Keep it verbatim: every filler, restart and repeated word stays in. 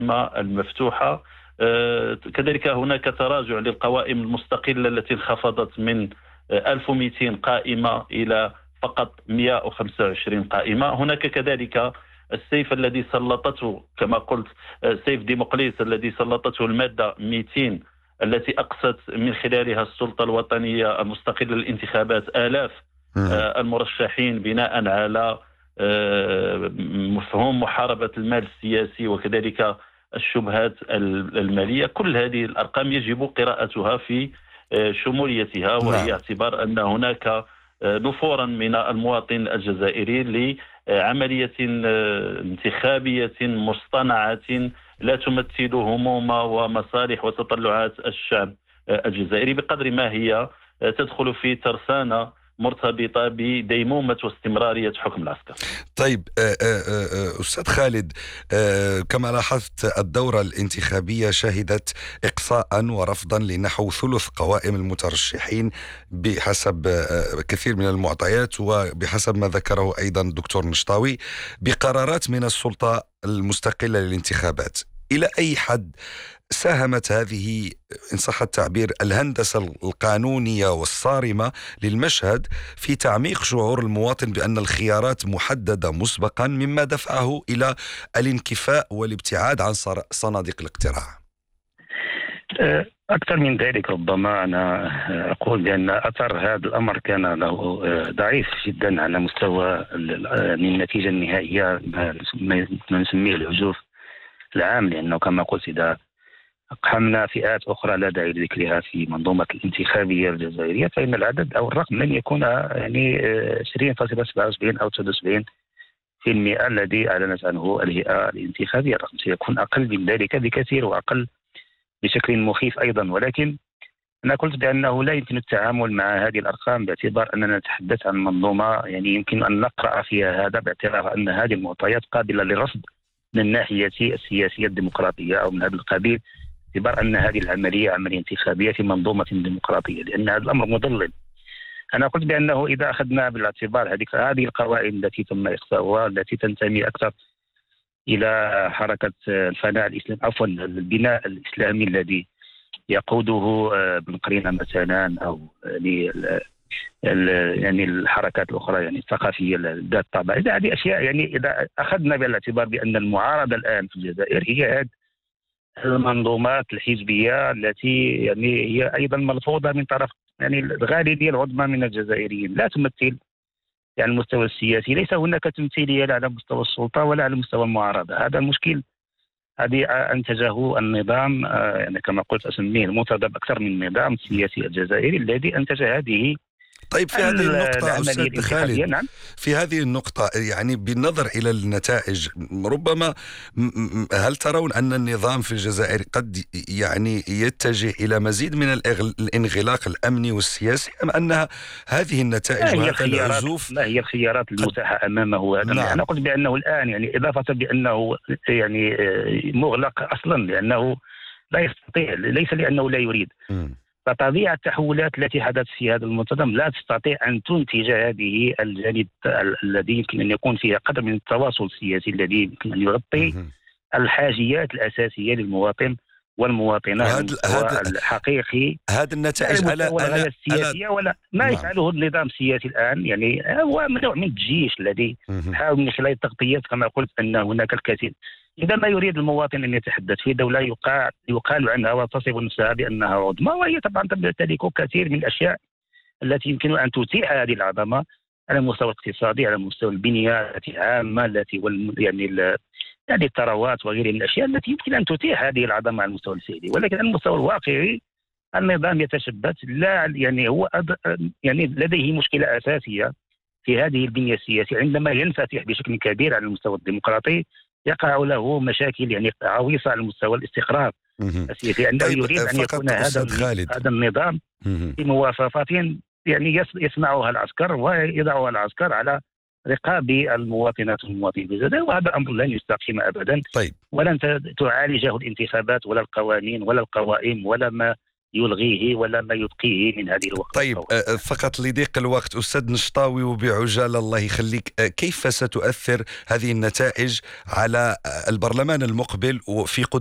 المفتوحة. كذلك هناك تراجع للقوائم المستقلة التي انخفضت من ألف ومئتين قائمة إلى فقط مئة وخمسة وعشرين قائمة. هناك كذلك السيف الذي سلطته كما قلت سيف ديمقليس الذي سلطته المادة مئتين التي أقصت من خلالها السلطة الوطنية المستقلة للانتخابات آلاف المرشحين بناء على مفهوم محاربة المال السياسي وكذلك الشبهات المالية. كل هذه الأرقام يجب قراءتها في شموليتها، وهي اعتبار أن هناك نفورا من المواطن الجزائري لعملية انتخابية مصطنعة لا تمثل هموم ومصالح وتطلعات الشعب الجزائري بقدر ما هي تدخل في ترسانة مرتبطة بديمومة واستمرارية حكم العسكر. طيب أستاذ خالد، كما لاحظت الدورة الانتخابية شهدت إقصاء ورفضا لنحو ثلث قوائم المترشحين بحسب كثير من المعطيات وبحسب ما ذكره أيضا الدكتور نشطاوي بقرارات من السلطة المستقلة للانتخابات. إلى أي حد ساهمت هذه إن صح التعبير الهندسة القانونية والصارمة للمشهد في تعميق شعور المواطن بأن الخيارات محددة مسبقا، مما دفعه إلى الانكفاء والابتعاد عن صناديق الاقتراع؟ أكثر من ذلك، ربما أنا أقول بأن أثر هذا الأمر كان له ضعيف جدا على مستوى النتيجة النهائية ما نسميه العزوف العام، لأنه كما قلت إذا أقحمنا فئات أخرى لا داعي لذكرها في منظومة الانتخابية الجزائرية فإن العدد أو الرقم لن يكون يعني عشرين فاصلة سبعة وسبعين أو تسعة وسبعين في المئة الذي أعلنت عنه الهيئة الانتخابية. الرقم سيكون أقل من ذلك بكثير وأقل بشكل مخيف أيضا. ولكن أنا قلت بأنه لا يمكن التعامل مع هذه الأرقام باعتبار أننا نتحدث عن منظومة يعني يمكن أن نقرأ فيها هذا باعتبار أن هذه المعطيات قابلة للرصد من الناحية السياسية الديمقراطية أو من هذا القبيل، باعتبار أن هذه العملية عملية انتخابية في منظومة ديمقراطية، لأن هذا الأمر مضلل. أنا قلت بأنه إذا أخذنا بالاعتبار هذه هذه القوائم التي تم إخفاؤها التي تنتمي أكثر إلى حركة الفناء الإسلامي عفوا البناء الإسلامي الذي يقوده بن قرينة مثلا أو يعني الحركات الأخرى يعني الثقافية ذات طابع، إذا هذه أشياء يعني إذا أخذنا بالاعتبار بأن المعارضة الآن في الجزائر هي المنظومات الحزبية التي يعني هي أيضا ملفوظة من طرف يعني الغالبية العظمى من الجزائريين، لا تمثل يعني المستوى السياسي، ليس هناك تمثيلية لا على مستوى السلطة ولا على مستوى المعارضة. هذا مشكل هذه أنتجه النظام يعني كما قلت أسميه المرتضى أكثر من النظام السياسي الجزائري الذي أنتج هذه. طيب في هذه النقطة أستاذ خالد، نعم. في هذه النقطة يعني بالنظر إلى النتائج ربما هل ترون أن النظام في الجزائر قد يعني يتجه إلى مزيد من الانغلاق الأمني والسياسي، أم أن هذه النتائج وهذا العزوف ما هي الخيارات المتاحة أمامه؟ هذا نعم. أنا قلت بأنه الآن يعني إضافة بأنه يعني مغلق أصلا لأنه لا يستطيع، ليس لأنه لا يريد م. فطبيعة التحولات التي حدثت في هذا المنتظم لا تستطيع أن تنتج هذه الجانب الذي يمكن أن يكون فيها قدر من التواصل السياسي الذي يمكن أن يغطي الحاجيات الأساسية للمواطن والمواطنة على المستوى الحقيقي. هذه النتائج على على السياسية ولا ما نعم. يفعله النظام السياسي الآن يعني هو نوع من الجيش الذي يحاول من خلال التغطيات كما قلت أن هناك الكثير. إذا ما يريد المواطن أن يتحدث في دولة يقال, يقال عنها وتصف نفسها بأنها عظمى، وهي طبعا تمتلك كثير من الأشياء التي يمكن أن تتيح هذه العظمة على المستوى الاقتصادي، على مستوى البنية التي عامة التي وال يعني يعني الثروات وغيرها من الأشياء التي يمكن أن تتيح هذه العظمة على المستوى الفعلي. ولكن على المستوى الواقعي النظام يتشبث لا يعني هو يعني لديه مشكلة أساسية في هذه البنية السياسية. عندما ينفتح بشكل كبير على المستوى الديمقراطي يقع له مشاكل يعني عويصة على مستوى الاستقرار السياسي، عندما طيب يريد أن يكون هذا هذا النظام في مواصفات يعني يصنعها العسكر ويضعها العسكر على رقاب المواطنات والمواطنين في الجزائر، وهذا أمر لن يستقيم أبدا. طيب. ولن تعالجه الانتخابات ولا القوانين ولا القوائم ولا ما يلغيه ولا ما يبقيه من هذه الوقت. طيب آه، فقط لضيق الوقت أستاذ نشطاوي وبعجالة الله يخليك، آه، كيف ستؤثر هذه النتائج على آه، البرلمان المقبل وفي